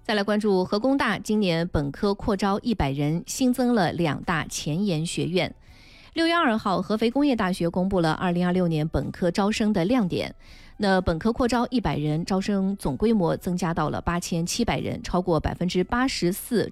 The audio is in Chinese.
再来关注河工大今年本科扩招100人，新增了2大前沿学院。6月2号，合肥工业大学公布了2026年本科招生的亮点。那本科扩招100人，招生总规模增加到了8700人，超过84%